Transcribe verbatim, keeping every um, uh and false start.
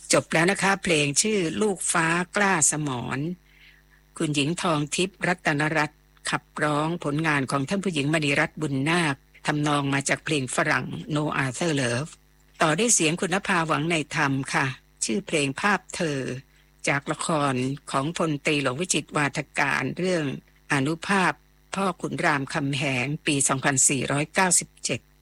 จบแล้วนะคะเพลงชื่อลูกฟ้ากล้าสมรคุณหญิงทองทิพย์รัตนรัตน์ขับร้องผลงานของท่านผู้หญิงมณีรัตน์บุญนาคทำนองมาจากเพลงฝรั่ง No Other Love ต่อด้วยเสียงคุณนภาหวังในธรรมค่ะชื่อเพลงภาพเธอจากละครของพลตรีหลวงวิจิตรวาทการเรื่องอานุภาพพ่อขุนรามคำแหงปี สองพันสี่ร้อยเก้าสิบเจ็ด